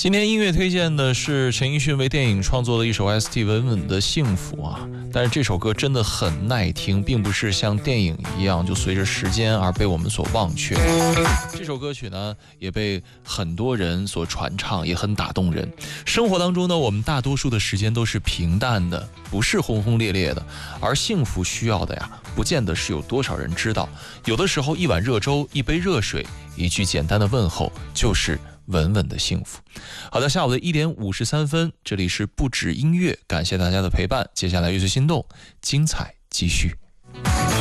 今天音乐推荐的是陈奕迅为电影创作的一首 ST 稳稳的幸福啊，但是这首歌真的很耐听，并不是像电影一样就随着时间而被我们所忘却。这首歌曲呢也被很多人所传唱，也很打动人。生活当中呢，我们大多数的时间都是平淡的，不是轰轰烈烈的，而幸福需要的呀，不见得是有多少人知道。有的时候一碗热粥，一杯热水，一句简单的问候，就是稳稳的幸福。好的，下午的1点53分，这里是不止音乐，感谢大家的陪伴。接下来乐随心动，精彩继续。